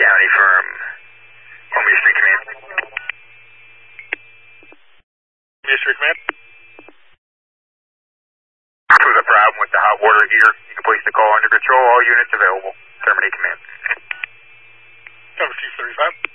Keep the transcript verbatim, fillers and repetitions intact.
County from Columbia Street Command. Columbia Street Command. There was a problem with the hot water heater. You can place the call under control. All units available. Terminate command. Cover two thirty-five.